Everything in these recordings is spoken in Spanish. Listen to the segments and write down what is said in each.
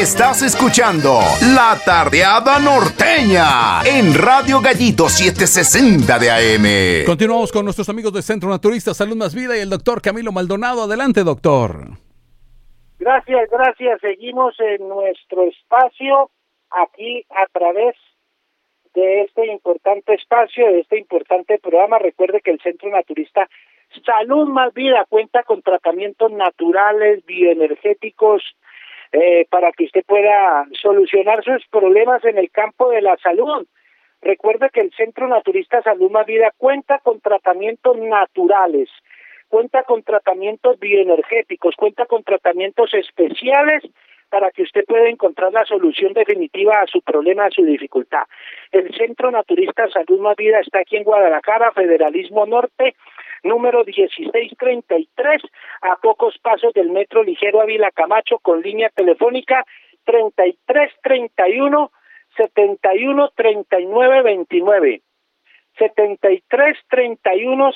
Estás escuchando La Tardeada Norteña en Radio Gallito 760 de AM. Continuamos con nuestros amigos de Centro Naturista Salud Más Vida y el doctor Camilo Maldonado. Adelante, doctor. Gracias. Seguimos en nuestro espacio aquí a través de este importante espacio, de este importante programa. Recuerde que el Centro Naturista Salud Más Vida cuenta con tratamientos naturales, bioenergéticos, para que usted pueda solucionar sus problemas en el campo de la salud. Recuerde que el Centro Naturista Salud Más Vida cuenta con tratamientos naturales, cuenta con tratamientos bioenergéticos, cuenta con tratamientos especiales para que usted pueda encontrar la solución definitiva a su problema, a su dificultad. El Centro Naturista Salud Más Vida está aquí en Guadalajara, Federalismo Norte, número 1633, a pocos pasos del Metro Ligero Ávila Camacho, con línea telefónica 3331 71 39 29. 7331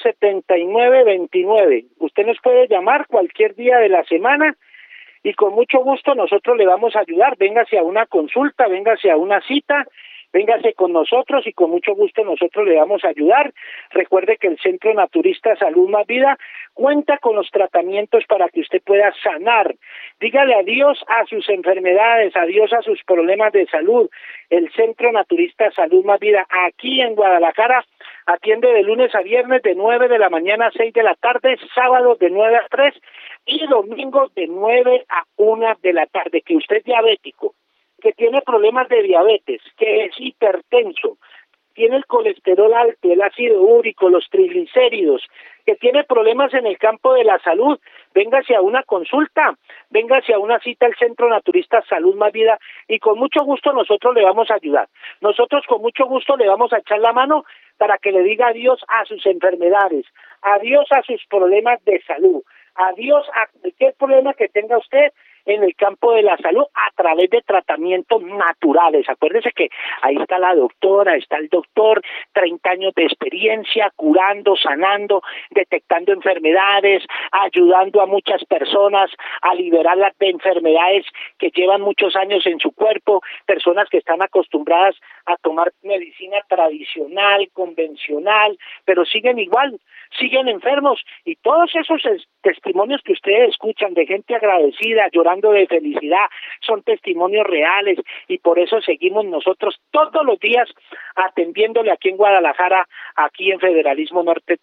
79 29. Usted nos puede llamar cualquier día de la semana y con mucho gusto nosotros le vamos a ayudar. Véngase a una consulta, véngase a una cita, véngase con nosotros y con mucho gusto nosotros le vamos a ayudar. Recuerde que el Centro Naturista Salud Más Vida cuenta con los tratamientos para que usted pueda sanar. Dígale adiós a sus enfermedades, adiós a sus problemas de salud. El Centro Naturista Salud Más Vida aquí en Guadalajara atiende de lunes a viernes de 9 de la mañana a 6 de la tarde, sábados de 9 a 3 y domingos de 9 a 1 de la tarde. Que usted es diabético, que tiene problemas de diabetes, que es hipertenso, tiene el colesterol alto, el ácido úrico, los triglicéridos, que tiene problemas en el campo de la salud, véngase a una consulta, véngase a una cita al Centro Naturista Salud Más Vida y con mucho gusto nosotros le vamos a ayudar. Nosotros con mucho gusto le vamos a echar la mano para que le diga adiós a sus enfermedades, adiós a sus problemas de salud, adiós a cualquier problema que tenga usted en el campo de la salud a través de tratamientos naturales. Acuérdese que ahí está la doctora, está el doctor, 30 años de experiencia, curando, sanando, detectando enfermedades, ayudando a muchas personas a liberarlas de enfermedades que llevan muchos años en su cuerpo, personas que están acostumbradas a tomar medicina tradicional, convencional, pero siguen igual, siguen enfermos, y todos esos testimonios que ustedes escuchan de gente agradecida, llorando de felicidad, son testimonios reales, y por eso seguimos nosotros todos los días atendiéndole aquí en Guadalajara, aquí en Federalismo Norte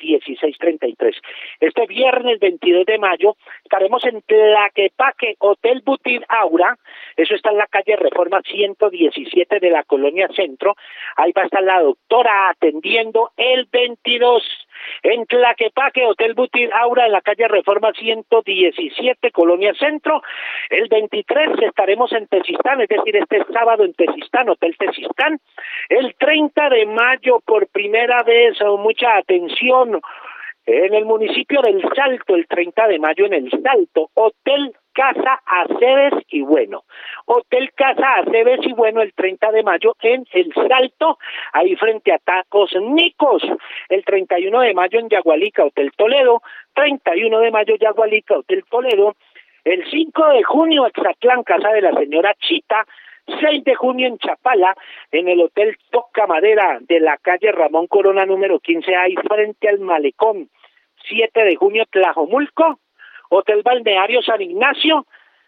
1633. Este viernes 22 de mayo estaremos en Tlaquepaque, Hotel Boutique Aura, eso está en la calle Reforma 117 de la Colonia Centro. Ahí va a estar la doctora atendiendo el 22 en Tlaquepaque, Hotel Boutique Aura, en la calle Reforma 117, Colonia Centro. El 23 estaremos en Tezistán, es decir, este sábado en Tezistán, Hotel Tezistán. El 30 de mayo, por primera vez, mucha atención, en el municipio del Salto, el 30 de mayo en el Salto, Hotel Casa Aceves y Bueno. Hotel Casa Aceves y Bueno el 30 de mayo en el Salto, ahí frente a Tacos Nicos. El 31 de mayo en Yagualica, Hotel Toledo. 31 de mayo Yagualica, Hotel Toledo. El 5 de junio Exatlán, Casa de la Señora Chita. 6 de junio en Chapala, en el Hotel Toca Madera de la calle Ramón Corona número 15, ahí frente al Malecón. 7 de junio Tlajomulco, Hotel Balneario San Ignacio.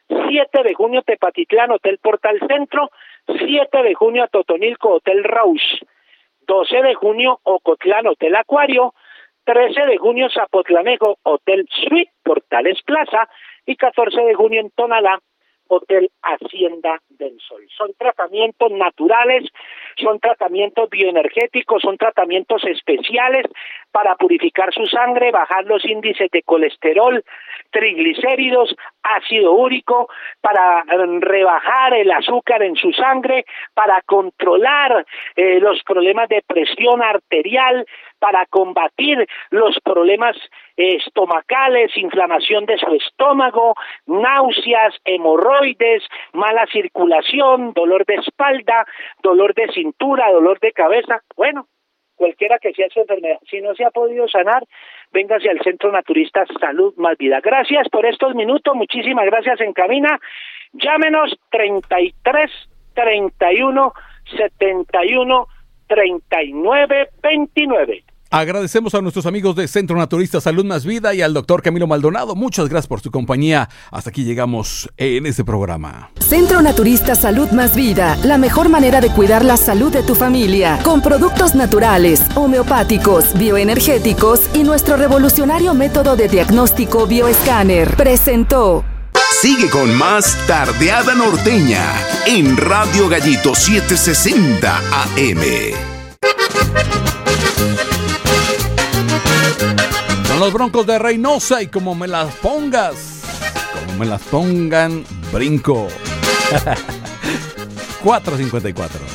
7 de junio Tepatitlán, Hotel Portal Centro. 7 de junio Totonilco, Hotel Rausch. 12 de junio Ocotlán, Hotel Acuario. 13 de junio Zapotlanejo, Hotel Suite, Portales Plaza. Y 14 de junio en Tonalá, Hotel Hacienda del Sol. Son tratamientos naturales, son tratamientos bioenergéticos, son tratamientos especiales para purificar su sangre, bajar los índices de colesterol, triglicéridos, ácido úrico, para rebajar el azúcar en su sangre, para controlar los problemas de presión arterial, para combatir los problemas estomacales, inflamación de su estómago, náuseas, hemorroides, mala circulación, dolor de espalda, dolor de cintura, dolor de cabeza. Bueno, cualquiera que sea su enfermedad. Si no se ha podido sanar, véngase al Centro Naturista Salud Más Vida. Gracias por estos minutos, muchísimas gracias en cabina, Llámenos 33 31 71 39 29. Agradecemos a nuestros amigos de Centro Naturista Salud Más Vida y al doctor Camilo Maldonado. Muchas gracias por su compañía. Hasta aquí llegamos en este programa. Centro Naturista Salud Más Vida, la mejor manera de cuidar la salud de tu familia, con productos naturales, homeopáticos, bioenergéticos y nuestro revolucionario método de diagnóstico bioescáner. Presentó. Sigue con más Tardeada Norteña en Radio Gallito 760 AM. Son los Broncos de Reynosa y como me las pongas, como me las pongan, brinco. 4:54.